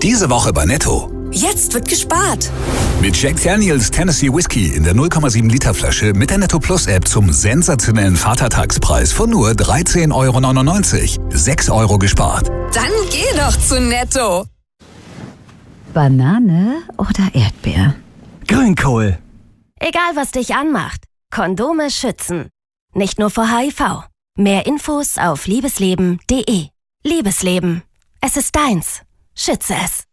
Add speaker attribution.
Speaker 1: Diese Woche bei Netto.
Speaker 2: Jetzt wird gespart.
Speaker 1: Mit Jack Daniels Tennessee Whiskey in der 0,7 Liter Flasche mit der Netto Plus App zum sensationellen Vatertagspreis von nur 13,99 €. 6 € gespart.
Speaker 2: Dann geh doch zu Netto.
Speaker 3: Banane oder Erdbeer?
Speaker 4: Grünkohl.
Speaker 5: Egal, was dich anmacht, Kondome schützen. Nicht nur vor HIV. Mehr Infos auf liebesleben.de. Liebesleben. Es ist deins. Schütze es.